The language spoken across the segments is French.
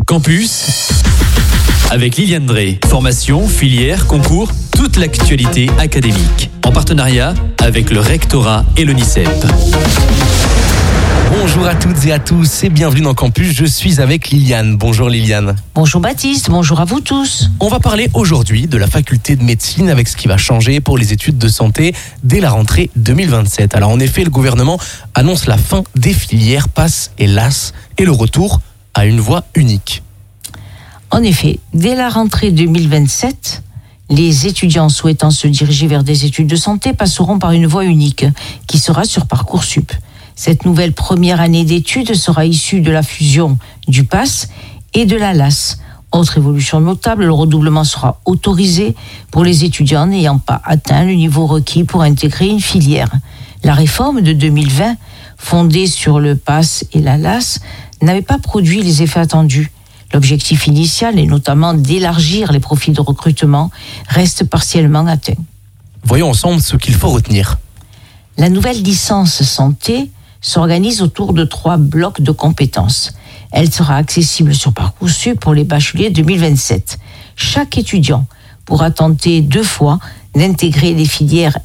Campus avec Liliane Drey. Formation, filière, concours, toute l'actualité académique. En partenariat avec le rectorat et l'ONICEP. Bonjour à toutes et à tous et bienvenue dans Campus. Je suis avec Liliane. Bonjour Liliane. Bonjour Baptiste, bonjour à vous tous. On va parler aujourd'hui de la faculté de médecine avec ce qui va changer pour les études de santé dès la rentrée 2027. Alors en effet, le gouvernement annonce la fin des filières PASS et LAS et le retour à une voie unique. En effet, dès la rentrée 2027, les étudiants souhaitant se diriger vers des études de santé passeront par une voie unique qui sera sur Parcoursup. Cette nouvelle première année d'études sera issue de la fusion du PASS et de la LAS. Autre évolution notable, le redoublement sera autorisé pour les étudiants n'ayant pas atteint le niveau requis pour intégrer une filière. La réforme de 2020, fondée sur le PASS et la LAS, n'avait pas produit les effets attendus. L'objectif initial, et notamment d'élargir les profils de recrutement, reste partiellement atteint. Voyons ensemble ce qu'il faut retenir. La nouvelle licence santé s'organise autour de 3 blocs de compétences. Elle sera accessible sur Parcoursup pour les bacheliers 2027. Chaque étudiant pourra tenter 2 fois d'intégrer les filières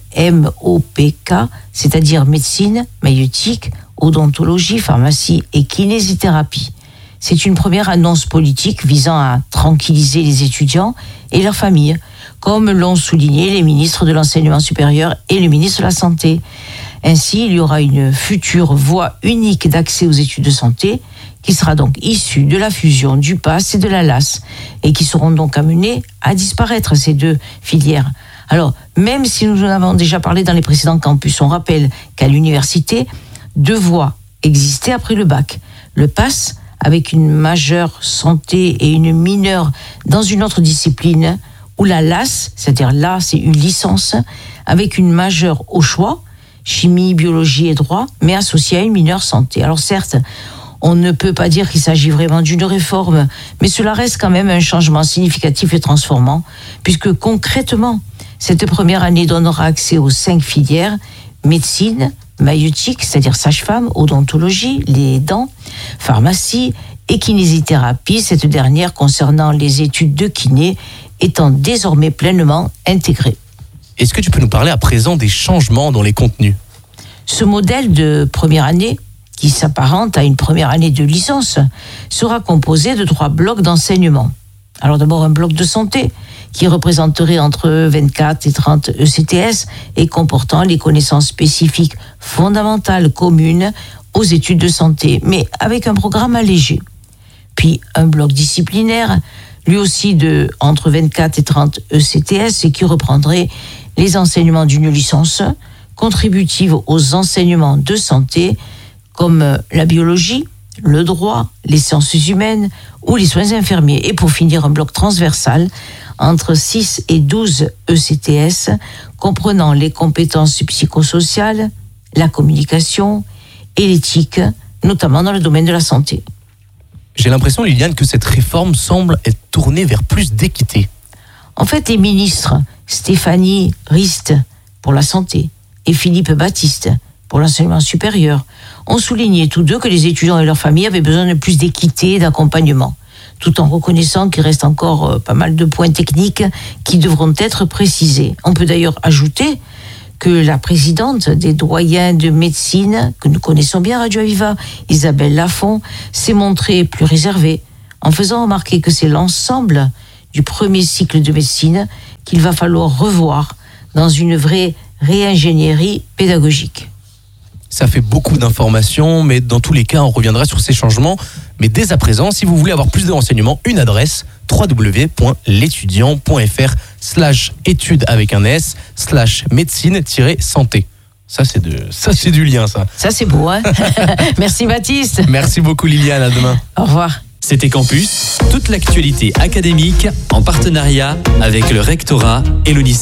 MMOPK, c'est-à-dire médecine, maïeutique, odontologie, pharmacie et kinésithérapie. C'est une première annonce politique visant à tranquilliser les étudiants et leurs familles, comme l'ont souligné les ministres de l'Enseignement supérieur et le ministre de la Santé. Ainsi, il y aura une future voie unique d'accès aux études de santé qui sera donc issue de la fusion du PASS et de la LAS et qui seront donc amenées à disparaître ces 2 filières. Alors, même si nous en avons déjà parlé dans les précédents campus, on rappelle qu'à l'université, 2 voies existaient après le bac. Le PASS, avec une majeure santé et une mineure dans une autre discipline, ou la LAS, c'est-à-dire là, c'est une licence, avec une majeure au choix, chimie, biologie et droit, mais associée à une mineure santé. Alors certes, on ne peut pas dire qu'il s'agit vraiment d'une réforme, mais cela reste quand même un changement significatif et transformant, puisque concrètement, cette première année donnera accès aux 5 filières, médecine, maïeutique, c'est-à-dire sage-femme, odontologie, les dents, pharmacie et kinésithérapie, cette dernière concernant les études de kiné étant désormais pleinement intégrée. Est-ce que tu peux nous parler à présent des changements dans les contenus ? Ce modèle de première année, qui s'apparente à une première année de licence, sera composé de 3 blocs d'enseignement. Alors d'abord un bloc de santé, qui représenterait entre 24 et 30 ECTS et comportant les connaissances spécifiques fondamentales communes aux études de santé, mais avec un programme allégé. Puis un bloc disciplinaire, lui aussi de entre 24 et 30 ECTS et qui reprendrait les enseignements d'une licence contributive aux enseignements de santé comme la biologie, le droit, les sciences humaines ou les soins infirmiers. Et pour finir, un bloc transversal entre 6 et 12 ECTS comprenant les compétences psychosociales, la communication et l'éthique, notamment dans le domaine de la santé. J'ai l'impression, Liliane, que cette réforme semble être tournée vers plus d'équité. En fait, les ministres Stéphanie Rist pour la santé et Philippe Baptiste pour l'enseignement supérieur ont souligné tous 2 que les étudiants et leurs familles avaient besoin de plus d'équité et d'accompagnement, tout en reconnaissant qu'il reste encore pas mal de points techniques qui devront être précisés. On peut d'ailleurs ajouter que la présidente des doyens de médecine, que nous connaissons bien à Radio Aviva, Isabelle Lafont, s'est montrée plus réservée, en faisant remarquer que c'est l'ensemble du premier cycle de médecine qu'il va falloir revoir dans une vraie réingénierie pédagogique. Ça fait beaucoup d'informations, mais dans tous les cas, on reviendra sur ces changements. Mais dès à présent, si vous voulez avoir plus de renseignements, une adresse www.letudiant.fr/études avec un S /médecine-santé. Ça c'est du lien, ça. Ça c'est beau, hein. Merci Baptiste. Merci beaucoup Liliane, à demain. Au revoir. C'était Campus, toute l'actualité académique en partenariat avec le rectorat et l'ONICEP.